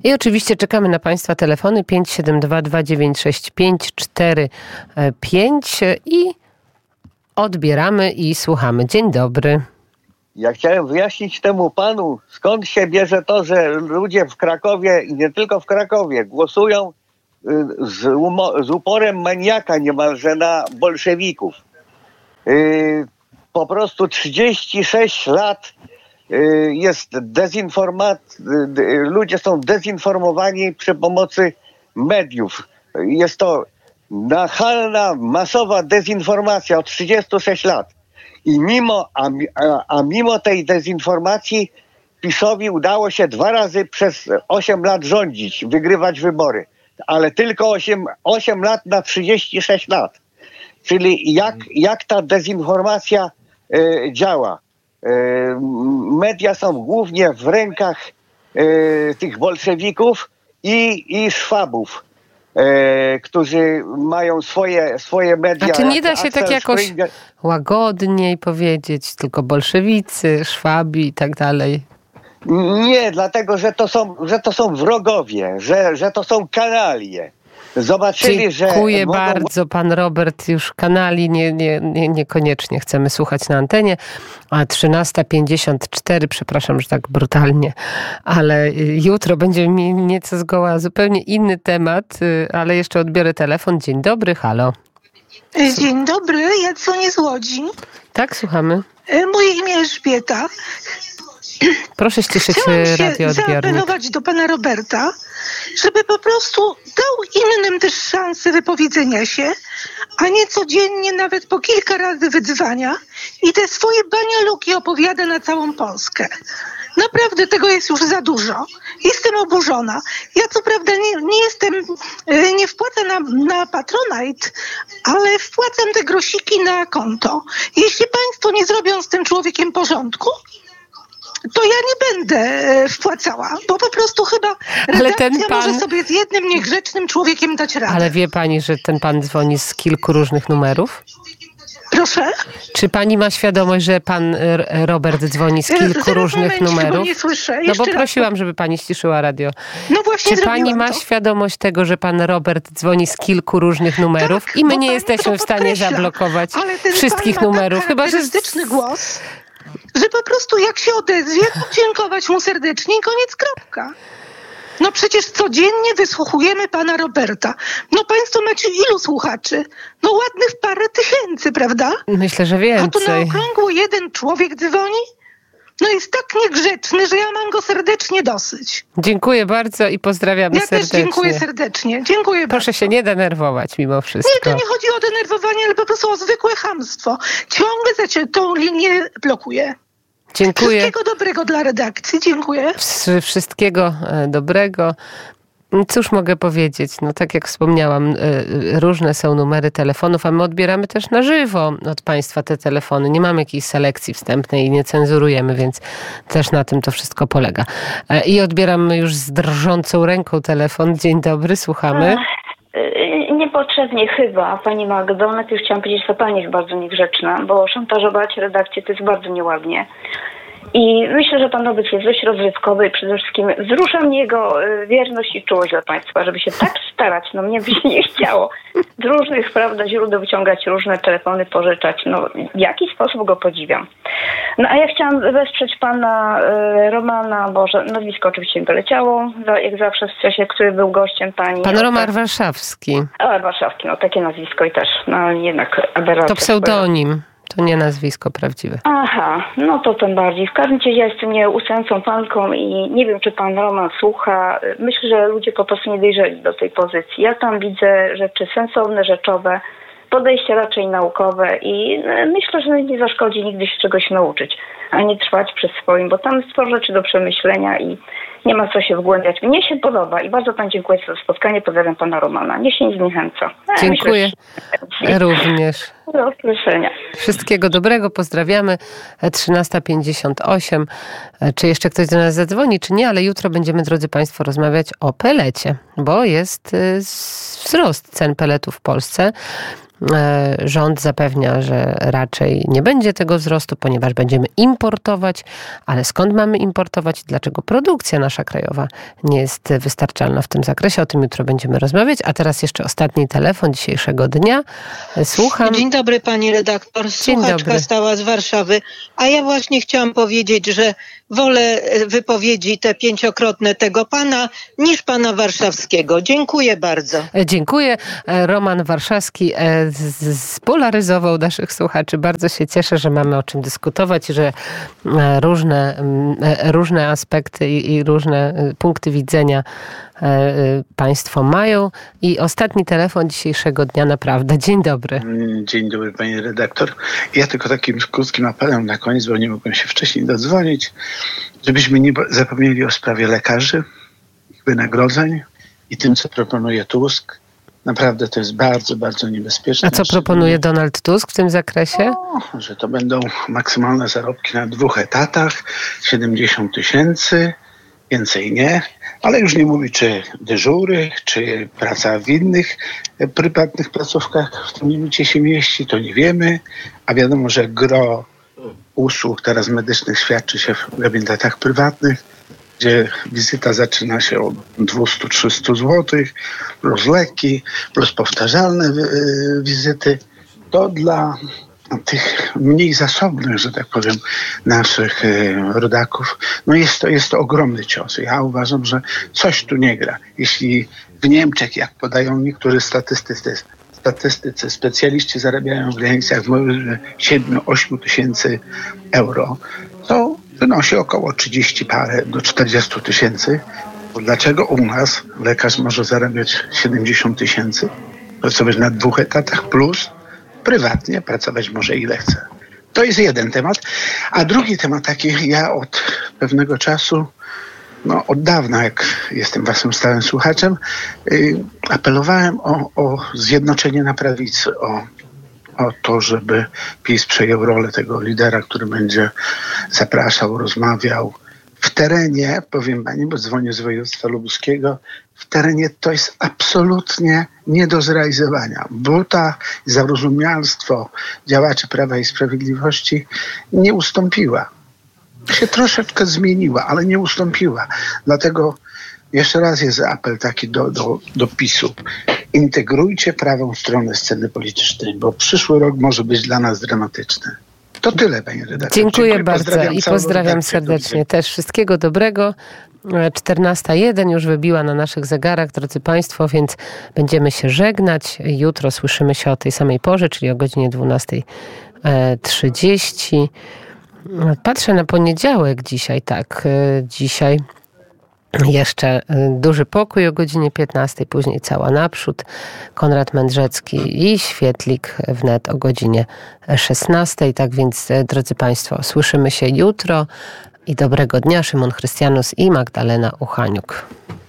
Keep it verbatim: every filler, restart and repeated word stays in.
I oczywiście czekamy na Państwa telefony pięć siedem dwa dwa dziewięć sześć pięć cztery pięć i odbieramy i słuchamy. Dzień dobry. Ja chciałem wyjaśnić temu panu, skąd się bierze to, że ludzie w Krakowie i nie tylko w Krakowie głosują z, umo- z uporem maniaka niemalże na bolszewików. Yy, po prostu trzydzieści sześć lat yy, jest dezinformat... Yy, ludzie są dezinformowani przy pomocy mediów. Jest to nachalna, masowa dezinformacja od trzydziestu sześciu lat. I mimo, a, a, a mimo tej dezinformacji PiS-owi udało się dwa razy przez osiem lat rządzić, wygrywać wybory. Ale tylko osiem lat na trzydzieści sześć lat. Czyli jak, jak ta dezinformacja y, działa. Y, media są głównie w rękach y, tych bolszewików i, i szwabów, y, którzy mają swoje, swoje media. A czy nie da się Axel tak jakoś Springer. łagodniej powiedzieć, tylko bolszewicy, szwabi i tak dalej? Nie, dlatego, że to są, że to są wrogowie, że, że to są kanalie. Zobaczyli, że... Dziękuję mogą... bardzo. Pan Robert już kanali nie, nie, nie, niekoniecznie chcemy słuchać na antenie. A trzynasta pięćdziesiąt cztery, przepraszam, że tak brutalnie, ale jutro będzie mi nieco zgoła zupełnie inny temat, ale jeszcze odbiorę telefon. Dzień dobry, halo. Dzień dobry, ja dzwonię z Łodzi. Tak, słuchamy. Moje imię Elżbieta. Proszę ściszyć radioodbiornik. Chciałam się zaapelować do pana Roberta, żeby po prostu dał innym też szansę wypowiedzenia się, a nie codziennie nawet po kilka razy wydzwania i te swoje banialuki opowiada na całą Polskę. Naprawdę tego jest już za dużo. Jestem oburzona. Ja co prawda nie, nie jestem, nie wpłacam na, na Patronite, ale wpłacam te grosiki na konto. Jeśli państwo nie zrobią z tym człowiekiem porządku, to ja nie będę wpłacała, bo po prostu chyba redakcja ten pan... może sobie z jednym niegrzecznym człowiekiem dać radę. Ale wie pani, że ten pan dzwoni z kilku różnych numerów? Proszę? Czy pani ma świadomość, że pan Robert dzwoni z kilku Zaraz różnych momencik, numerów? Bo nie słyszę. No bo raz. prosiłam, żeby pani ściszyła radio. No właśnie. Czy pani ma to. świadomość tego, że pan Robert dzwoni z kilku różnych numerów tak, i my bo nie pani jesteśmy w to stanie podkreśla, zablokować ale ten wszystkich pan ma numerów? tak Chyba że charakterystyczny głos, że po prostu jak się odezwie, to dziękować mu serdecznie i koniec, kropka. No przecież codziennie wysłuchujemy pana Roberta. No państwo macie ilu słuchaczy? No ładnych parę tysięcy, prawda? Myślę, że A tu na więcej. okrągło jeden człowiek dzwoni? No jest tak niegrzeczny, że ja mam go serdecznie dosyć. Dziękuję bardzo i pozdrawiamy ja serdecznie. też dziękuję serdecznie. Dziękuję Proszę bardzo. się nie denerwować mimo wszystko. Nie, to nie chodzi o denerwowanie, ale po prostu o zwykłe chamstwo. Ciągle za tą linię blokuję. Dziękuję. Wszystkiego dobrego dla redakcji. Dziękuję. Wszystkiego dobrego. Cóż mogę powiedzieć? No tak jak wspomniałam, różne są numery telefonów, a my odbieramy też na żywo od państwa te telefony. Nie mamy jakiejś selekcji wstępnej i nie cenzurujemy, więc też na tym to wszystko polega. I odbieramy już z drżącą ręką telefon. Dzień dobry, słuchamy. Niepotrzebnie chyba, pani Magdo. Najpierw chciałam powiedzieć, że pani jest bardzo niegrzeczna, bo szantażować redakcję to jest bardzo nieładnie. I myślę, że pan Robert jest dość rozrywkowy i przede wszystkim wzrusza mnie jego wierność i czułość dla państwa, żeby się tak starać. No mnie by się nie chciało z różnych, prawda, źródeł wyciągać różne telefony, pożyczać. No w jakiś sposób go podziwiam. No a ja chciałam wesprzeć pana y, Romana, Boże, nazwisko oczywiście mi doleciało, jak zawsze w czasie, który był gościem pani. Pan Roman Warszawski. A, Warszawski, no takie nazwisko i też, no jednak aberracja. To pseudonim. To nie nazwisko prawdziwe. Aha, no to tym bardziej. W każdym razie ja jestem nieustającą panką i nie wiem, czy pan Roman słucha. Myślę, że ludzie po prostu nie dojrzeli do tej pozycji. Ja tam widzę rzeczy sensowne, rzeczowe, podejście raczej naukowe i myślę, że nie zaszkodzi nigdy się czegoś nauczyć, a nie trwać przy swoim, bo tam jest sporo rzeczy do przemyślenia i nie ma co się wgłębiać. Mnie się podoba i bardzo pan dziękuję za to spotkanie. Pozdrawiam pana Romana. Nie się nie zniechęca. Ja dziękuję. Myślę, że... Również. Do usłyszenia. Wszystkiego dobrego. Pozdrawiamy. trzynasta pięćdziesiąt osiem. Czy jeszcze ktoś do nas zadzwoni, czy nie? Ale jutro będziemy, drodzy państwo, rozmawiać o pelecie, bo jest wzrost cen peletu w Polsce. Rząd zapewnia, że raczej nie będzie tego wzrostu, ponieważ będziemy importować, ale skąd mamy importować i dlaczego produkcja nasza krajowa nie jest wystarczalna w tym zakresie? O tym jutro będziemy rozmawiać. A teraz jeszcze ostatni telefon dzisiejszego dnia. Słucham. Dzień dobry pani redaktor. Słuchaczka stała z Warszawy. A ja właśnie chciałam powiedzieć, że wolę wypowiedzi te pięciokrotne tego pana niż pana warszawskiego. Dziękuję bardzo. Dziękuję. Roman Warszawski spolaryzował naszych słuchaczy. Bardzo się cieszę, że mamy o czym dyskutować, że różne, różne aspekty i różne punkty widzenia państwo mają. I ostatni telefon dzisiejszego dnia naprawdę. Dzień dobry. Dzień dobry pani redaktor. Ja tylko takim krótkim apelem na koniec, bo nie mogłem się wcześniej dodzwonić, żebyśmy nie zapomnieli o sprawie lekarzy, ich wynagrodzeń i tym, co proponuje Tusk. Naprawdę to jest bardzo, bardzo niebezpieczne. A co proponuje Donald Tusk w tym zakresie? No, że to będą maksymalne zarobki na dwóch etatach, siedemdziesiąt tysięcy, więcej nie, ale już nie mówi, czy dyżury, czy praca w innych prywatnych placówkach w tym limicie się mieści, to nie wiemy, a wiadomo, że gro usług teraz medycznych świadczy się w gabinetach prywatnych, gdzie wizyta zaczyna się od dwieście do trzystu złotych, plus leki, plus powtarzalne wizyty. To dla tych mniej zasobnych, że tak powiem, naszych rodaków, no jest to, jest to ogromny cios. Ja uważam, że coś tu nie gra. Jeśli w Niemczech, jak podają niektórzy statystycy, statystycy specjaliści zarabiają w granicach siedem do ośmiu tysięcy euro, to wynosi około trzydzieści parę do czterdziestu tysięcy. Dlaczego u nas lekarz może zarabiać siedemdziesiąt tysięcy? Pracować na dwóch etatach plus prywatnie pracować może ile chce. To jest jeden temat. A drugi temat taki, ja od pewnego czasu, no od dawna, jak jestem waszym stałym słuchaczem, yy, apelowałem o, o zjednoczenie na prawicy, o o to, żeby PiS przejął rolę tego lidera, który będzie zapraszał, rozmawiał. W terenie, powiem pani, bo dzwonię z województwa lubuskiego, w terenie to jest absolutnie nie do zrealizowania, bo ta zarozumialstwo działaczy Prawa i Sprawiedliwości nie ustąpiła. Się troszeczkę zmieniła, ale nie ustąpiła. Dlatego jeszcze raz jest apel taki do, do, do PiSu. Integrujcie prawą stronę sceny politycznej, bo przyszły rok może być dla nas dramatyczny. To tyle, pani redaktor. Dziękuję, Dziękuję bardzo pozdrawiam i pozdrawiam serdecznie. Też wszystkiego dobrego. czternasta jeden już wybiła na naszych zegarach, drodzy państwo, więc będziemy się żegnać. Jutro słyszymy się o tej samej porze, czyli o godzinie dwunasta trzydzieści. Patrzę na poniedziałek dzisiaj, tak, dzisiaj jeszcze duży pokój o godzinie piętnastej, później cała naprzód, Konrad Mędrzecki i Świetlik wnet o godzinie szesnastej. Tak więc, drodzy państwo, słyszymy się jutro i dobrego dnia. Szymon Chrystianus i Magdalena Uchaniuk.